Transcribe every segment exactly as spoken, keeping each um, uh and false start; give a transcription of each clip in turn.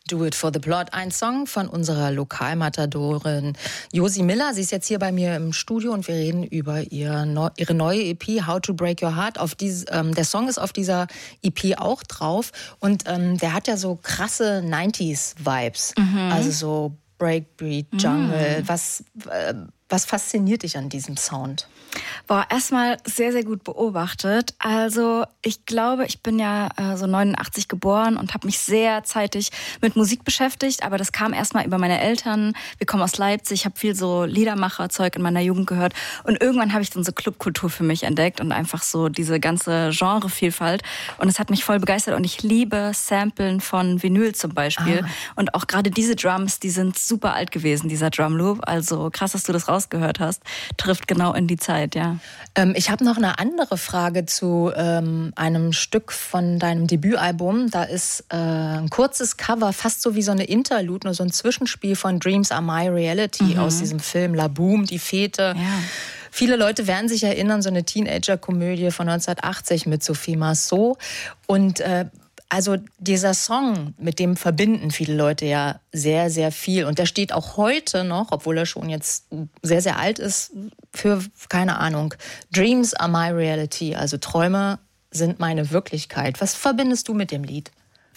Do It for the Plot, ein Song von unserer Lokalmatadorin Josi Miller. Sie ist jetzt hier bei mir im Studio und wir reden über ihr neu, ihre neue E P How to Break Your Heart. Auf dies, ähm, der Song ist auf dieser E P auch drauf und ähm, der hat ja so krasse neunziger-Vibes, mhm. also so Breakbeat, Jungle. Mhm. Was, äh, was fasziniert dich an diesem Sound? Boah, erstmal sehr, sehr gut beobachtet. Also ich glaube, ich bin ja äh, so neunundachtzig geboren und habe mich sehr zeitig mit Musik beschäftigt. Aber das kam erstmal über meine Eltern. Wir kommen aus Leipzig, ich habe viel so Liedermacherzeug in meiner Jugend gehört. Und irgendwann habe ich dann so Clubkultur für mich entdeckt und einfach so diese ganze Genrevielfalt. Und es hat mich voll begeistert. Und ich liebe Samplen von Vinyl zum Beispiel. Ah. Und auch gerade diese Drums, die sind super alt gewesen, dieser Drumloop. Also krass, dass du das rausgehört hast. Trifft genau in die Zeit, ja. Ähm, ich habe noch eine andere Frage zu ähm, einem Stück von deinem Debütalbum. Da ist äh, ein kurzes Cover, fast so wie so eine Interlude, nur so ein Zwischenspiel von Dreams Are My Reality mhm. aus diesem Film La Boom, die Fete. Ja. Viele Leute werden sich erinnern, so eine Teenager-Komödie von neunzehnhundertachtzig mit Sophie Marceau. Und äh, also dieser Song, mit dem verbinden viele Leute ja sehr, sehr viel. Und der steht auch heute noch, obwohl er schon jetzt sehr, sehr alt ist, für, keine Ahnung, Dreams are my reality. Also Träume sind meine Wirklichkeit. Was verbindest du mit dem Lied?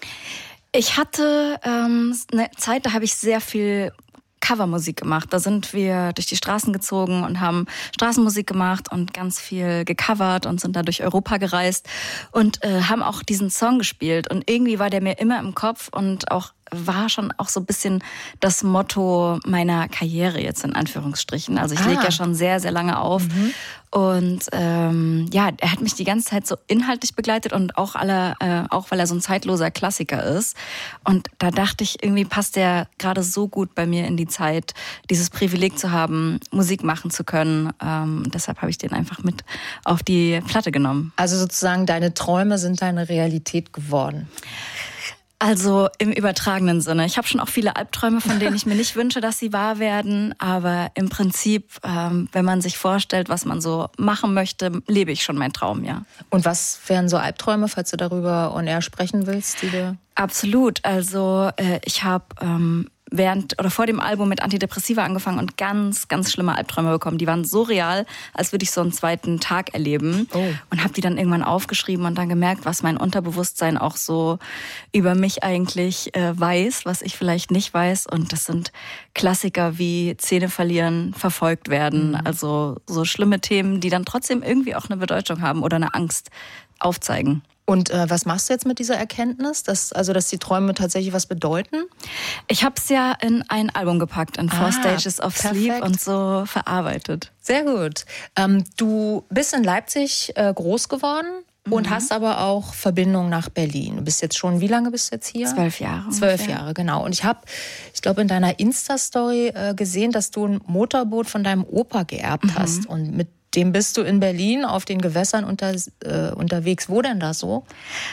Ich hatte ähm, eine Zeit, da habe ich sehr viel Covermusik gemacht. Da sind wir durch die Straßen gezogen und haben Straßenmusik gemacht und ganz viel gecovert und sind da durch Europa gereist und äh, haben auch diesen Song gespielt. Und irgendwie war der mir immer im Kopf und auch war schon auch so ein bisschen das Motto meiner Karriere jetzt in Anführungsstrichen. Also ich ah. lege ja schon sehr, sehr lange auf. Mhm. Und ähm, ja, er hat mich die ganze Zeit so inhaltlich begleitet und auch alle, äh, auch weil er so ein zeitloser Klassiker ist. Und da dachte ich, irgendwie passt der gerade so gut bei mir in die Zeit, dieses Privileg zu haben, Musik machen zu können. Ähm, deshalb habe ich den einfach mit auf die Platte genommen. Also sozusagen deine Träume sind deine Realität geworden. Also im übertragenen Sinne. Ich habe schon auch viele Albträume, von denen ich mir nicht wünsche, dass sie wahr werden. Aber im Prinzip, ähm, wenn man sich vorstellt, was man so machen möchte, lebe ich schon meinen Traum, ja. Und was wären so Albträume, falls du darüber on air sprechen willst? Die du Absolut. Also äh, ich habe ähm, während oder vor dem Album mit Antidepressiva angefangen und ganz, ganz schlimme Albträume bekommen. Die waren so real, als würde ich so einen zweiten Tag erleben. Oh. Und habe die dann irgendwann aufgeschrieben und dann gemerkt, was mein Unterbewusstsein auch so über mich eigentlich äh, weiß, was ich vielleicht nicht weiß. Und das sind Klassiker wie Zähne verlieren, verfolgt werden. Mhm. Also so schlimme Themen, die dann trotzdem irgendwie auch eine Bedeutung haben oder eine Angst aufzeigen. Und äh, was machst du jetzt mit dieser Erkenntnis, dass, also, dass die Träume tatsächlich was bedeuten? Ich habe es ja in ein Album gepackt, in Four ah, Stages of perfekt. Sleep und so verarbeitet. Sehr gut. Ähm, du bist in Leipzig äh, groß geworden mhm. und hast aber auch Verbindung nach Berlin. Du bist jetzt schon, wie lange bist du jetzt hier? Zwölf Jahre. Zwölf ungefähr. Jahre, genau. Und ich habe, ich glaube, in deiner Insta-Story äh, gesehen, dass du ein Motorboot von deinem Opa geerbt mhm. hast und mit dem bist du in Berlin auf den Gewässern unter, äh, unterwegs. Wo denn da so?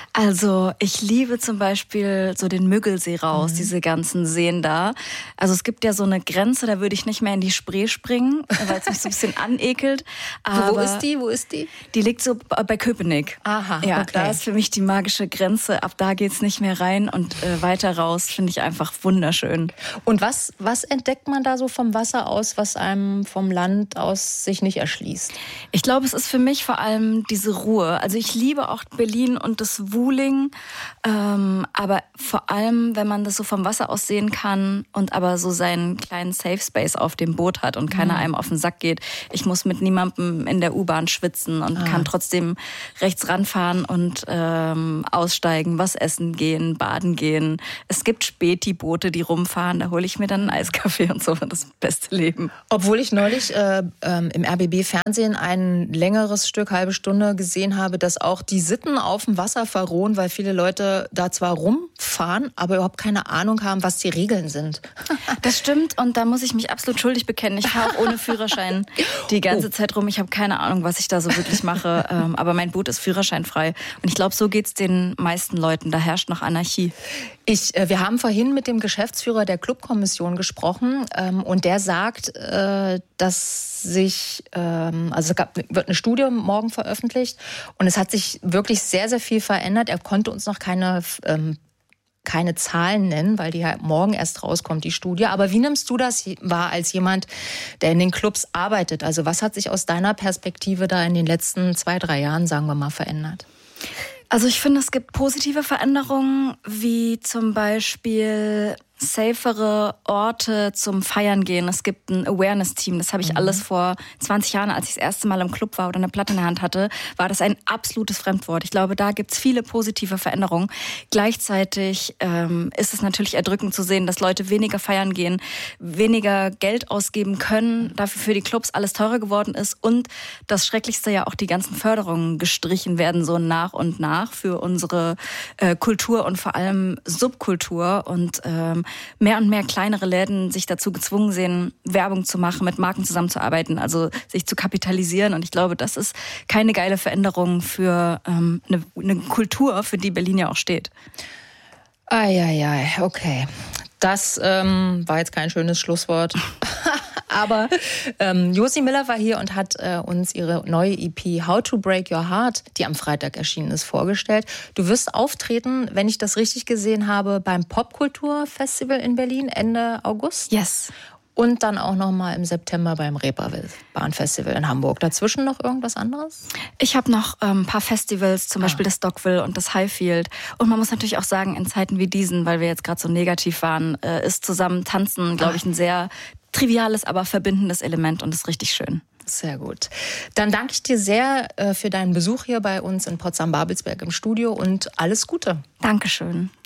Also ich liebe zum Beispiel so den Müggelsee raus, mhm. diese ganzen Seen da. Also es gibt ja so eine Grenze, da würde ich nicht mehr in die Spree springen, weil es mich so ein bisschen anekelt. Aber wo ist die? Wo ist die? Die liegt so bei Köpenick. Aha, ja, okay. Da ist für mich die magische Grenze. Ab da geht's nicht mehr rein und äh, weiter raus finde ich einfach wunderschön. Und was, was entdeckt man da so vom Wasser aus, was einem vom Land aus sich nicht erschließt? Ich glaube, es ist für mich vor allem diese Ruhe. Also ich liebe auch Berlin und das Wuhling, ähm, aber vor allem, wenn man das so vom Wasser aus sehen kann und aber so seinen kleinen Safe Space auf dem Boot hat und keiner mhm. einem auf den Sack geht. Ich muss mit niemandem in der U-Bahn schwitzen und ah. kann trotzdem rechts ranfahren und ähm, aussteigen, was essen gehen, baden gehen. Es gibt Späti-Boote, die rumfahren, da hole ich mir dann einen Eiskaffee und so, das beste Leben. Obwohl ich neulich äh, ähm, im R B B-Fernsehen ein längeres Stück, halbe Stunde gesehen habe, dass auch die Sitten auf dem Wasser verrohen, weil viele Leute da zwar rumfahren, aber überhaupt keine Ahnung haben, was die Regeln sind. Das stimmt und da muss ich mich absolut schuldig bekennen. Ich fahre auch ohne Führerschein die ganze oh. Zeit rum. Ich habe keine Ahnung, was ich da so wirklich mache, aber mein Boot ist führerscheinfrei. Und ich glaube, so geht's den meisten Leuten. Da herrscht noch Anarchie. Ich, äh, wir haben vorhin mit dem Geschäftsführer der Clubkommission gesprochen ähm, und der sagt, äh, dass sich, ähm, also es gab, wird eine Studie morgen veröffentlicht und es hat sich wirklich sehr, sehr viel verändert. Er konnte uns noch keine ähm, keine Zahlen nennen, weil die ja morgen erst rauskommt, die Studie. Aber wie nimmst du das wahr als jemand, der in den Clubs arbeitet? Also was hat sich aus deiner Perspektive da in den letzten zwei, drei Jahren, sagen wir mal, verändert? Also ich finde, es gibt positive Veränderungen, wie zum Beispiel safere Orte zum Feiern gehen. Es gibt ein Awareness-Team. Das habe ich mhm. alles vor zwanzig Jahren, als ich das erste Mal im Club war oder eine Platte in der Hand hatte, war das ein absolutes Fremdwort. Ich glaube, da gibt es viele positive Veränderungen. Gleichzeitig ähm, ist es natürlich erdrückend zu sehen, dass Leute weniger feiern gehen, weniger Geld ausgeben können, dafür für die Clubs alles teurer geworden ist und das Schrecklichste ja auch die ganzen Förderungen gestrichen werden, so nach und nach für unsere äh, Kultur und vor allem Subkultur und ähm, mehr und mehr kleinere Läden sich dazu gezwungen sehen, Werbung zu machen, mit Marken zusammenzuarbeiten, also sich zu kapitalisieren. Und ich glaube, das ist keine geile Veränderung für ähm, eine, eine Kultur, für die Berlin ja auch steht. Eieiei, okay. Das ähm, war jetzt kein schönes Schlusswort. Aber ähm, Josie Miller war hier und hat äh, uns ihre neue E P How to Break Your Heart, die am Freitag erschienen ist, vorgestellt. Du wirst auftreten, wenn ich das richtig gesehen habe, beim Popkulturfestival in Berlin Ende August. Yes. Und dann auch noch mal im September beim Reeperbahn-Festival in Hamburg. Dazwischen noch irgendwas anderes? Ich habe noch ein ähm, paar Festivals, zum ah. Beispiel das Dockville und das Highfield. Und man muss natürlich auch sagen, in Zeiten wie diesen, weil wir jetzt gerade so negativ waren, äh, ist zusammen tanzen, glaube ich, ein sehr triviales, aber verbindendes Element und ist richtig schön. Sehr gut. Dann danke ich dir sehr äh, für deinen Besuch hier bei uns in Potsdam-Babelsberg im Studio und alles Gute. Dankeschön.